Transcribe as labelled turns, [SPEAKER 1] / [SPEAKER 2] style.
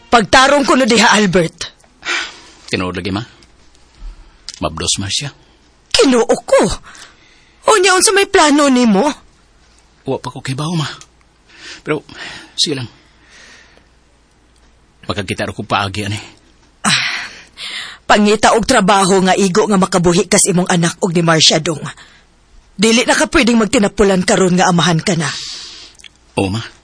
[SPEAKER 1] Pagtarong ko no diha, Albert.
[SPEAKER 2] Tinuod lagi, ma. Mabdos man siya.
[SPEAKER 1] Kinuo ko. O niya unsa may plano nimo?
[SPEAKER 2] Wa pa ko kibaw, ma. Pero, sige lang. Magkakita ko paagi, ani.
[SPEAKER 1] Pangita og trabaho nga igo nga makabuhi kas imong anak og ni Marcia dong. Dili na ka pwedeng magtinapulan karon nga amahan ka na.
[SPEAKER 2] Oo, ma.